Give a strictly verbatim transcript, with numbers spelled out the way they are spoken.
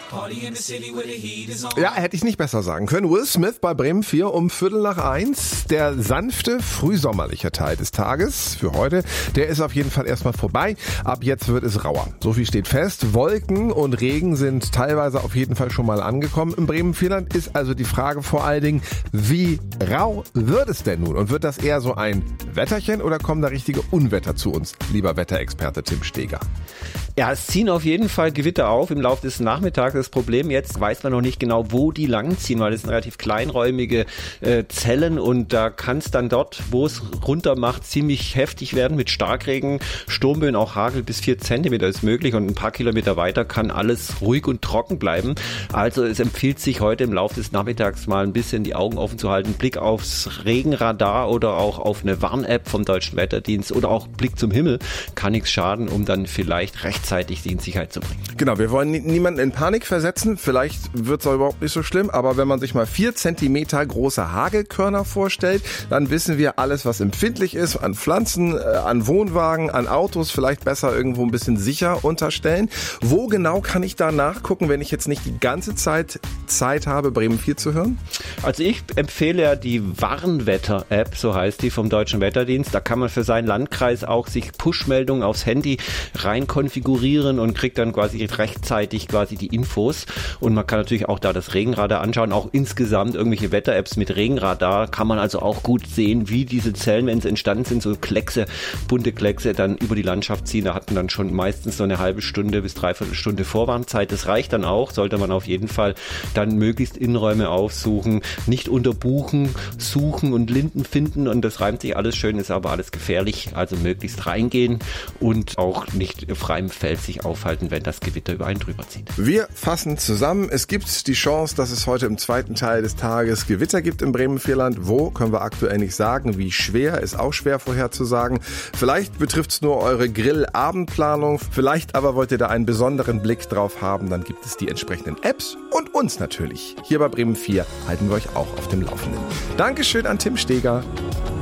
Ja, hätte ich nicht besser sagen können. Will Smith bei Bremen vier um Viertel nach eins. Der sanfte, frühsommerliche Teil des Tages für heute, der ist auf jeden Fall erstmal vorbei. Ab jetzt wird es rauer. So viel steht fest. Wolken und Regen sind teilweise auf jeden Fall schon mal angekommen. Im Bremen-Vierland ist also die Frage vor allen Dingen, wie rau wird es denn nun? Und wird das eher so ein Wetterchen oder kommen da richtige Unwetter zu uns, lieber Wetterexperte Tim Steger? Ja, es ziehen auf jeden Fall Gewitter auf im Laufe des Nachmittags. Das Problem jetzt weiß man noch nicht genau, wo die langziehen, weil es sind relativ kleinräumige äh, Zellen und da kann es dann dort, wo es runter macht, ziemlich heftig werden mit Starkregen, Sturmböen, auch Hagel bis vier Zentimeter ist möglich und ein paar Kilometer weiter kann alles ruhig und trocken bleiben. Also es empfiehlt sich heute im Laufe des Nachmittags mal ein bisschen die Augen offen zu halten, Blick aufs Regenradar oder auch auf eine Warn-App vom Deutschen Wetterdienst oder auch Blick zum Himmel, kann nichts schaden, um dann vielleicht rechtzeitig sie in Sicherheit zu bringen. Genau, wir wollen niemanden in Panik versetzen. Vielleicht wird es auch überhaupt nicht so schlimm, aber wenn man sich mal vier Zentimeter große Hagelkörner vorstellt, dann wissen wir alles, was empfindlich ist, an Pflanzen, an Wohnwagen, an Autos, vielleicht besser irgendwo ein bisschen sicher unterstellen. Wo genau kann ich da nachgucken, wenn ich jetzt nicht die ganze Zeit Zeit habe, Bremen vier zu hören? Also ich empfehle ja die Warnwetter-App, so heißt die, vom Deutschen Wetterdienst. Da kann man für seinen Landkreis auch sich Push-Meldungen aufs Handy rein konfigurieren und kriegt dann quasi rechtzeitig quasi die Infos. Und man kann natürlich auch da das Regenradar anschauen. Auch insgesamt irgendwelche Wetter-Apps mit Regenradar kann man also auch gut sehen, wie diese Zellen, wenn sie entstanden sind, so Kleckse, bunte Kleckse, dann über die Landschaft ziehen. Da hat man dann schon meistens so eine halbe Stunde bis dreiviertel Stunde Vorwarnzeit. Das reicht dann auch, sollte man auf jeden Fall dann möglichst Innenräume aufsuchen, nicht unterbuchen, suchen und Linden finden und das reimt sich alles schön, ist aber alles gefährlich. Also möglichst reingehen und auch nicht frei im Feld sich aufhalten, wenn das Gewitter über einen drüber zieht. Wir fassen zusammen. Es gibt die Chance, dass es heute im zweiten Teil des Tages Gewitter gibt im Bremen-Vierland. Wo, können wir aktuell nicht sagen. Wie schwer, ist auch schwer vorherzusagen. Vielleicht betrifft es nur eure Grill-Abendplanung. Vielleicht aber wollt ihr da einen besonderen Blick drauf haben. Dann gibt es die entsprechenden Apps und uns natürlich. Hier bei Bremen vier halten wir euch auch auf dem Laufenden. Dankeschön an Tim Steger.